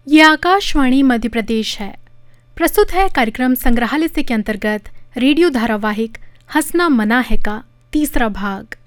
ये आकाशवाणी मध्य प्रदेश है। प्रस्तुत है कार्यक्रम संग्रहालय से के अंतर्गत रेडियो धारावाहिक हंसना मना है का तीसरा भाग।